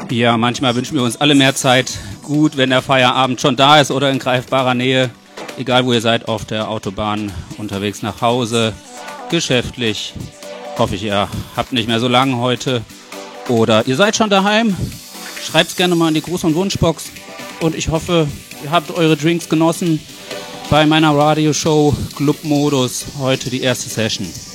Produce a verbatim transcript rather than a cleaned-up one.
Ja, manchmal wünschen wir uns alle mehr Zeit. Gut, wenn der Feierabend schon da ist oder in greifbarer Nähe. Egal, wo ihr seid, auf der Autobahn, unterwegs nach Hause, geschäftlich. Hoffe ich, ihr habt nicht mehr so lange heute. Oder ihr seid schon daheim. Schreibt's gerne mal in die Gruß- und Wunschbox. Und ich hoffe, ihr habt eure Drinks genossen bei meiner Radioshow Club Modus. Heute die erste Session.